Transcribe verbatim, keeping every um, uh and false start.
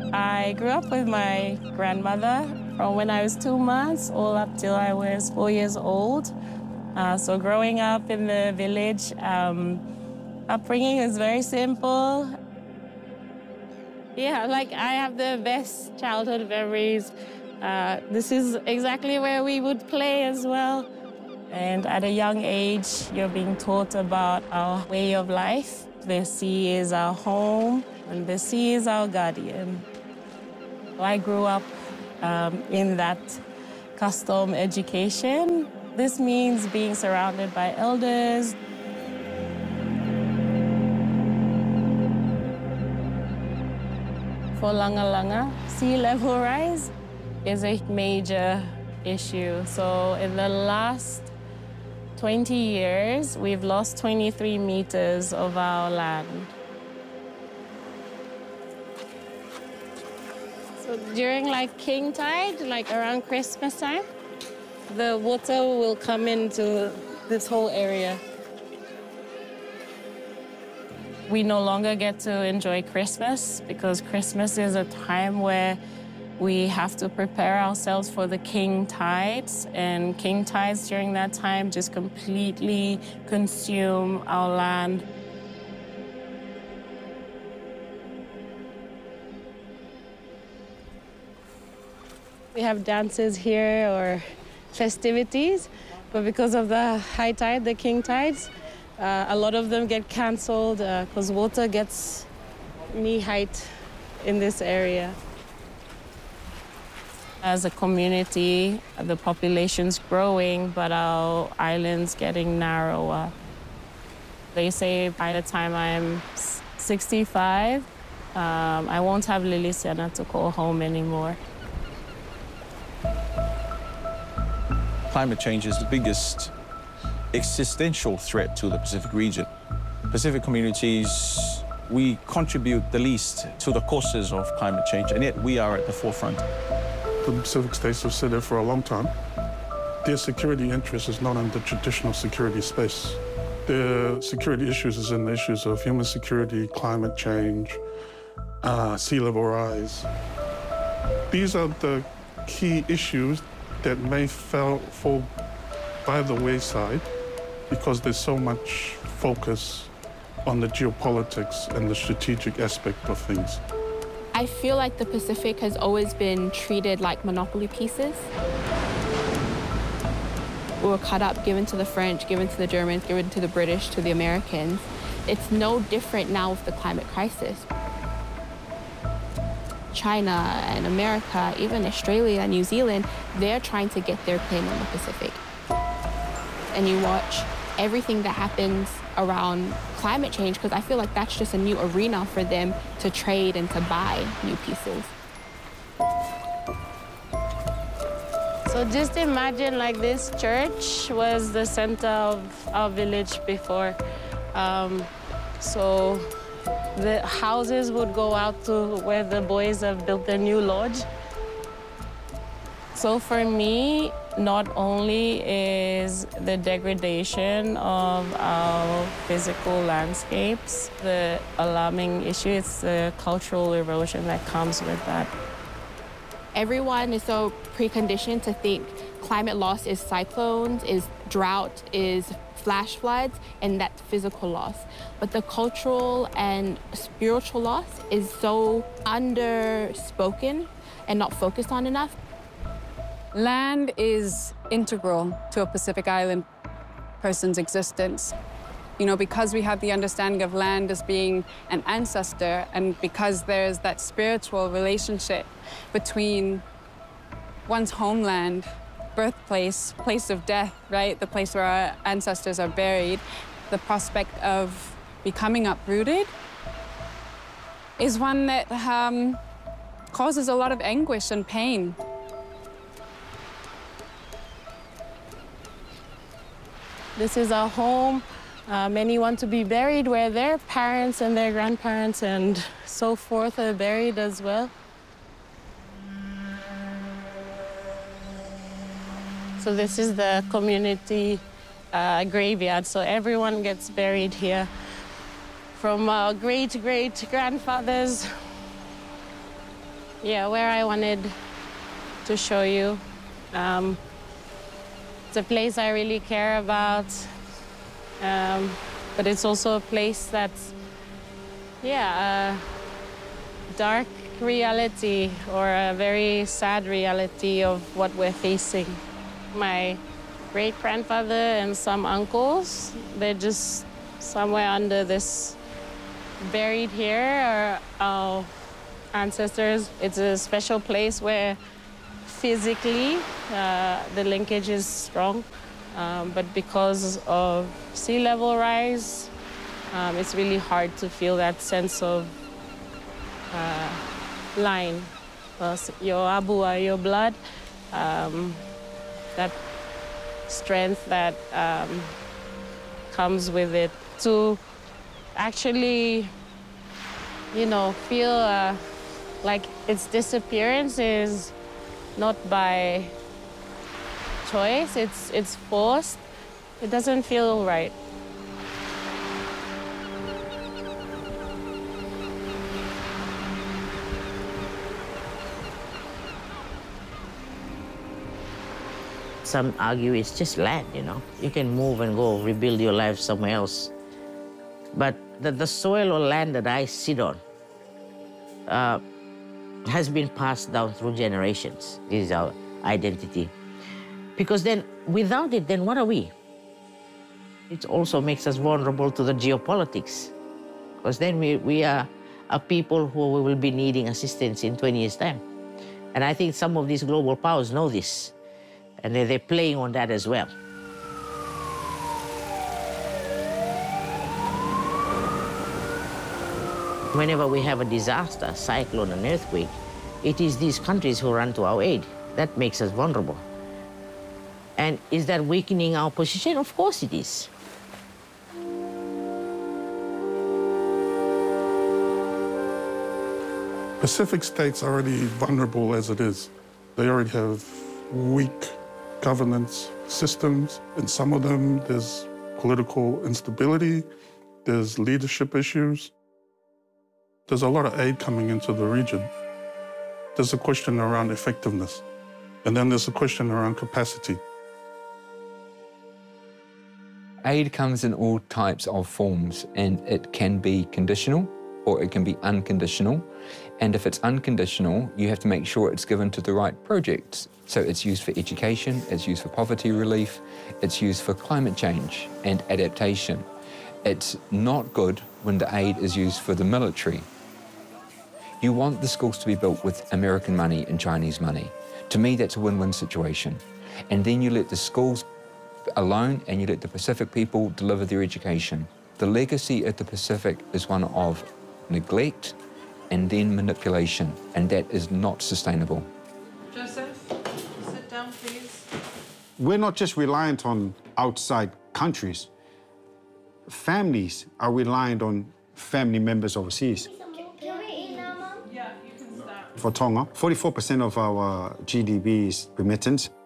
I grew up with my grandmother from when I was two months all up till I was four years old. Uh, so growing up in the village, um, upbringing was very simple. Yeah, like I have the best childhood memories. Uh, this is exactly where we would play as well. And at a young age, you're being taught about our way of life. The sea is our home, and the sea is our guardian. I grew up um, in that custom education. This means being surrounded by elders. For Langa Langa, sea level rise is a major issue. So in the last twenty years, we've lost twenty-three meters of our land. So during like king tide, like around Christmas time, the water will come into this whole area. We no longer get to enjoy Christmas because Christmas is a time where we have to prepare ourselves for the king tides, and king tides during that time just completely consume our land. We have dances here or festivities, but because of the high tide, the king tides, uh, a lot of them get canceled because uh, water gets knee height in this area. As a community, the population's growing, but our island's getting narrower. They say by the time I'm sixty-five, um, I won't have Lilisiana to call home anymore. Climate change is the biggest existential threat to the Pacific region. Pacific communities, we contribute the least to the causes of climate change, and yet we are at the forefront. The Pacific states have said it for a long time. Their security interest is not in the traditional security space. Their security issues is in the issues of human security, climate change, uh, sea level rise. These are the key issues that may fall, fall by the wayside because there's so much focus on the geopolitics and the strategic aspect of things. I feel like the Pacific has always been treated like monopoly pieces. We were cut up, given to the French, given to the Germans, given to the British, to the Americans. It's no different now with the climate crisis. China and America, even Australia and New Zealand, they're trying to get their claim on the Pacific. And you watch everything that happens around climate change, because I feel like that's just a new arena for them to trade and to buy new pieces. So just imagine like this church was the center of our village before. Um, so the houses would go out to where the boys have built their new lodge. So for me, not only is the degradation of our physical landscapes the alarming issue, it's the cultural erosion that comes with that. Everyone is so preconditioned to think climate loss is cyclones, is drought, is flash floods, and that's physical loss. But the cultural and spiritual loss is so underspoken and not focused on enough. Land is integral to a Pacific Island person's existence. You know, because we have the understanding of land as being an ancestor, and because there's that spiritual relationship between one's homeland, birthplace, place of death, right? The place where our ancestors are buried, the prospect of becoming uprooted is one that um, causes a lot of anguish and pain. This is our home. Uh, many want to be buried where their parents and their grandparents and so forth are buried as well. So this is the community uh, graveyard. So everyone gets buried here, from our great-great-grandfathers yeah, where I wanted to show you. Um, it's a place I really care about, um, but it's also a place that's, yeah, a dark reality or a very sad reality of what we're facing. My great-grandfather and some uncles, they're just somewhere under this, buried here are our ancestors. It's a special place where physically uh, the linkage is strong, um, but because of sea level rise, um, it's really hard to feel that sense of uh, line, uh, your abua, your blood, um, that strength that um, comes with it. To actually, you know, feel uh, like its disappearance is not by choice, it's, it's forced. It doesn't feel right. Some argue it's just land, you know. You can move and go rebuild your life somewhere else. But the, the soil or land that I sit on uh, has been passed down through generations. This is our identity. Because then, without it, then what are we? It also makes us vulnerable to the geopolitics. Because then we, we are a people who will be needing assistance in twenty years' time. And I think some of these global powers know this. And they're playing on that as well. Whenever we have a disaster, cyclone, an earthquake, it is these countries who run to our aid. That makes us vulnerable. And is that weakening our position? Of course it is. Pacific states are already vulnerable as it is. They already have weak governance systems. In some of them, there's political instability, there's leadership issues. There's a lot of aid coming into the region. There's a question around effectiveness. And then there's a question around capacity. Aid comes in all types of forms, and it can be conditional or it can be unconditional. And if it's unconditional, you have to make sure it's given to the right projects. So it's used for education, it's used for poverty relief, it's used for climate change and adaptation. It's not good when the aid is used for the military. You want the schools to be built with American money and Chinese money. To me, that's a win-win situation. And then you let the schools alone and you let the Pacific people deliver their education. The legacy at the Pacific is one of neglect and then manipulation, and that is not sustainable. Joseph, sit down, please. We're not just reliant on outside countries. Families are reliant on family members overseas. For Tonga, forty-four percent of our G D P is remittance.